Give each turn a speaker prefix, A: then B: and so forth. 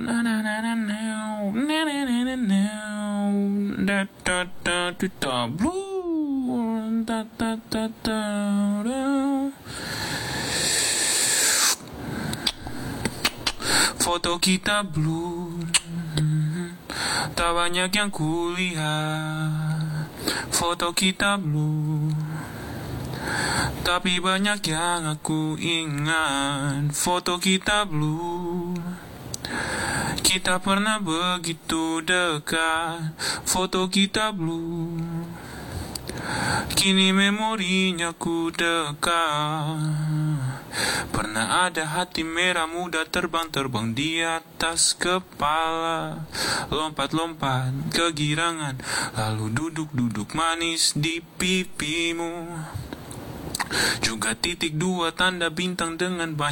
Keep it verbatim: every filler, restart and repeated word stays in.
A: na na na na na na na na na na da da da da da blue da da da da da. Foto kita blue, tak banyak yang kulihat. Foto kita blue, tapi banyak yang aku ingat. Foto kita blue, kita pernah begitu dekat. Foto kita blue, kini memorinya ku dekat. Pernah ada hati merah muda terbang-terbang di atas kepala, lompat-lompat kegirangan, lalu duduk-duduk manis di pipimu. Juga titik dua tanda bintang dengan banyak